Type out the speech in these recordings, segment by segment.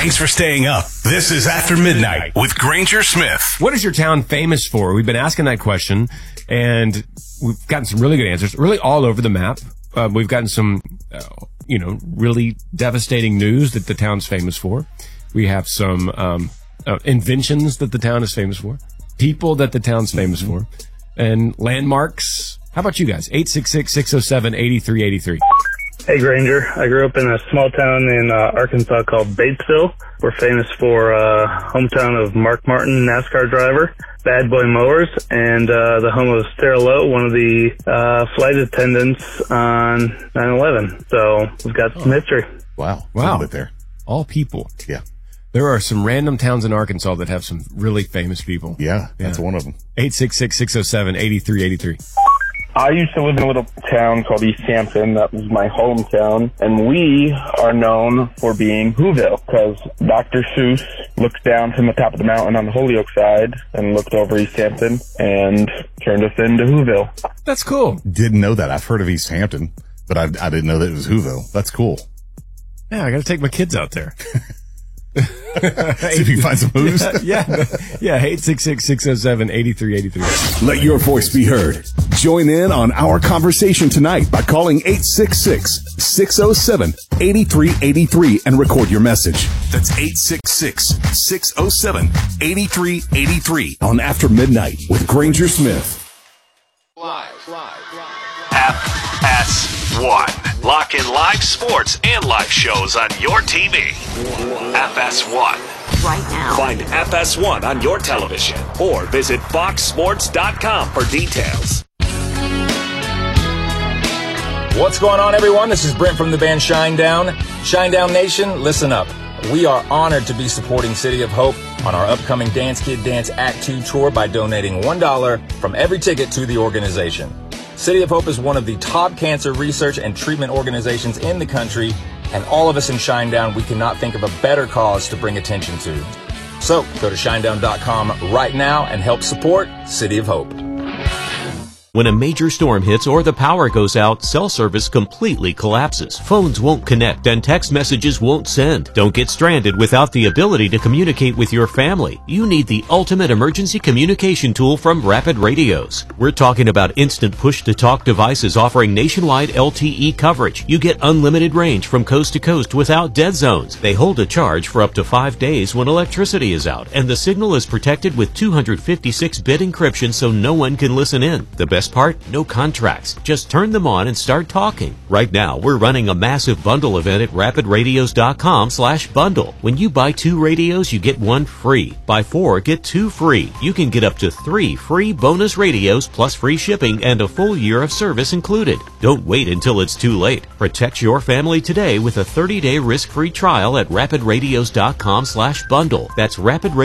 Thanks for staying up. This is After Midnight with Granger Smith. What is your town famous for? We've been asking that question, and we've gotten some really good answers, really all over the map. We've gotten some, really devastating news that the town's famous for. We have some inventions that the town is famous for, people that the town's famous for, and landmarks. How about you guys? 866-607-8383. Hey, Granger. I grew up in a small town in Arkansas called Batesville. We're famous for hometown of Mark Martin, NASCAR driver, Bad Boy Mowers, and the home of Sarah Lowe, one of the flight attendants on 9/11. So we've got some history. Wow. There. All people. Yeah. There are some random towns in Arkansas that have some really famous people. Yeah, that's one of them. 866-607-8383. I used to live in a little town called East Hampton. That was my hometown. And we are known for being Whoville, because Dr. Seuss looked down from the top of the mountain on the Holyoke side and looked over East Hampton and turned us into Whoville. That's cool. Didn't know that. I've heard of East Hampton, but I didn't know that it was Whoville. That's cool. Yeah, I got to take my kids out there. See if you can find some moves. Yeah. 866-607-8383. Let your voice be heard. Join in on our conversation tonight by calling 866-607-8383 and record your message. That's 866-607-8383 on After Midnight with Granger Smith. Live. FS1. Lock in live sports and live shows on your TV. FS1. Right now. Find FS1 on your television or visit foxsports.com for details. What's going on, everyone? This is Brent from the band Shinedown. Shinedown Nation, listen up. We are honored to be supporting City of Hope on our upcoming Dance Kid Dance Act 2 tour by donating $1 from every ticket to the organization. City of Hope is one of the top cancer research and treatment organizations in the country, and all of us in Shinedown, we cannot think of a better cause to bring attention to. So, go to shinedown.com right now and help support City of Hope. When a major storm hits or the power goes out, cell service completely collapses. Phones won't connect and text messages won't send. Don't get stranded without the ability to communicate with your family. You need the ultimate emergency communication tool from Rapid Radios. We're talking about instant push-to-talk devices offering nationwide LTE coverage. You get unlimited range from coast to coast without dead zones. They hold a charge for up to 5 days when electricity is out, and the signal is protected with 256-bit encryption so no one can listen in. The best part? No contracts. Just turn them on and start talking. Right now, we're running a massive bundle event at rapidradios.com/bundle. When you buy 2 radios, you get 1 free. Buy 4, get 2 free. You can get up to 3 free bonus radios plus free shipping and a full year of service included. Don't wait until it's too late. Protect your family today with a 30-day risk-free trial at rapidradios.com/bundle. That's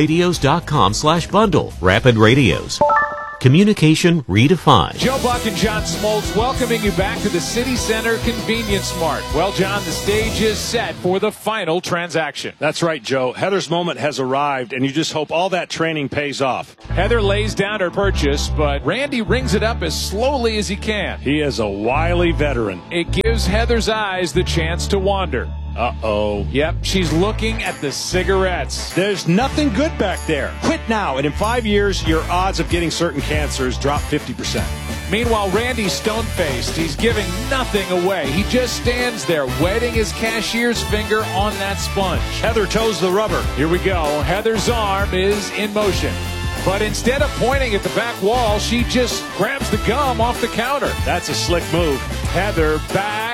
rapidradios.com/bundle. Rapid Radios. Communication redefined. Joe Buck and John Smoltz welcoming you back to the City Center Convenience Mart. Well, John, the stage is set for the final transaction. That's right, Joe. Heather's moment has arrived, and you just hope all that training pays off. Heather lays down her purchase, but Randy rings it up as slowly as he can. He is a wily veteran. It gives Heather's eyes the chance to wander. Uh-oh. Yep, she's looking at the cigarettes. There's nothing good back there. Quit now, and in 5 years, your odds of getting certain cancers drop 50%. Meanwhile, Randy's stone-faced. He's giving nothing away. He just stands there, wetting his cashier's finger on that sponge. Heather toes the rubber. Here we go. Heather's arm is in motion. But instead of pointing at the back wall, she just grabs the gum off the counter. That's a slick move. Heather back.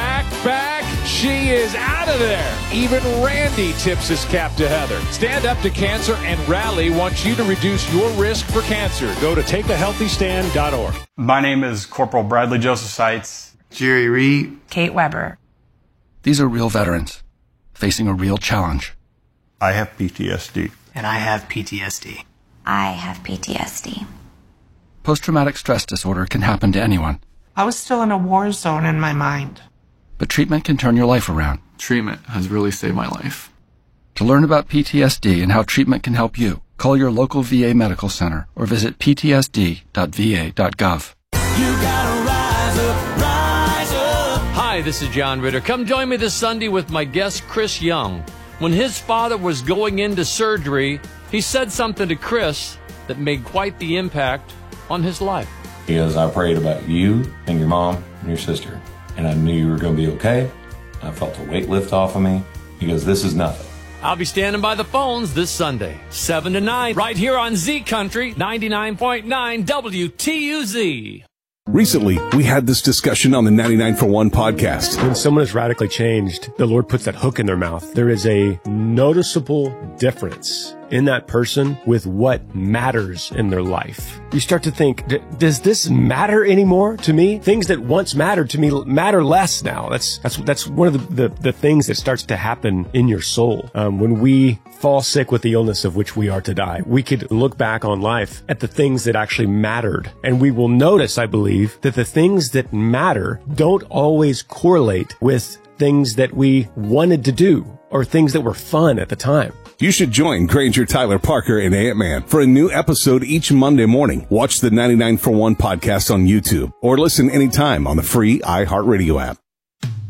She is out of there. Even Randy tips his cap to Heather. Stand Up to Cancer and Rally wants you to reduce your risk for cancer. Go to takeahealthystand.org. My name is Corporal Bradley Joseph Seitz. Jerry Reed. Kate Weber. These are real veterans facing a real challenge. I have PTSD. And I have PTSD. I have PTSD. Post-traumatic stress disorder can happen to anyone. I was still in a war zone in my mind. But treatment can turn your life around. Treatment has really saved my life. To learn about PTSD and how treatment can help you, call your local VA medical center or visit ptsd.va.gov. You gotta rise up, rise up. Hi, this is John Ritter. Come join me this Sunday with my guest, Chris Young. When his father was going into surgery, he said something to Chris that made quite the impact on his life. He goes, I prayed about you and your mom and your sister, and I knew you were going to be okay. I felt a weight lift off of me. He goes, this is nothing. I'll be standing by the phones this Sunday, 7 to 9, right here on Z Country 99.9 WTUZ. Recently, we had this discussion on the 99 for 1 podcast. When someone is radically changed, the Lord puts that hook in their mouth. There is a noticeable difference in that person with what matters in their life. You start to think, does this matter anymore to me? Things that once mattered to me matter less now. That's one of the things that starts to happen in your soul. When we fall sick with the illness of which we are to die, we could look back on life at the things that actually mattered. And we will notice, I believe, that the things that matter don't always correlate with things that we wanted to do or things that were fun at the time. You should join Granger, Tyler, Parker, and Ant-Man for a new episode each Monday morning. Watch the 99 for 1 podcast on YouTube or listen anytime on the free iHeartRadio app.